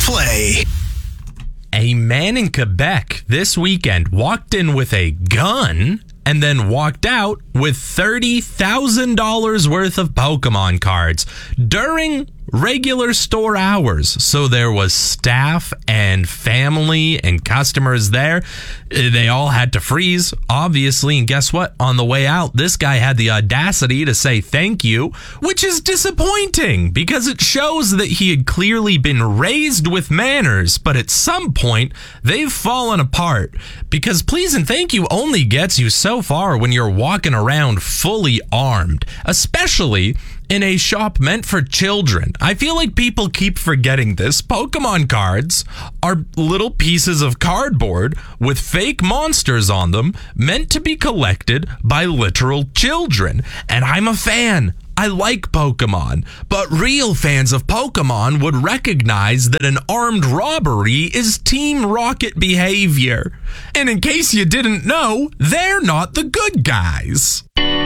Flay. A man in Quebec this weekend walked in with a gun and then walked out with $30,000 worth of Pokemon cards during regular store hours. So there was staff and family and customers there. They all had to freeze, obviously. And guess what? On the way out, this guy had the audacity to say thank you, which is disappointing because it shows that he had clearly been raised with manners. But at some point, they've fallen apart because please and thank you only gets you so far when you're walking around fully armed, especially in a shop meant for children. I feel like people keep forgetting this. Pokemon cards are little pieces of cardboard with fake monsters on them meant to be collected by literal children. And I'm a fan. I like Pokemon, but real fans of Pokemon would recognize that an armed robbery is Team Rocket behavior. And in case you didn't know, they're not the good guys.